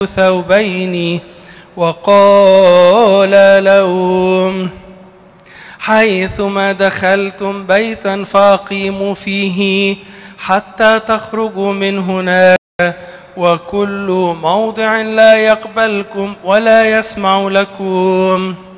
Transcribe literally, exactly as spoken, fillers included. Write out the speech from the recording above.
ثوبين وقال لهم حيثما دخلتم بيتا فأقيموا فيه حتى تخرجوا من هناك، وكل موضع لا يقبلكم ولا يسمع لكم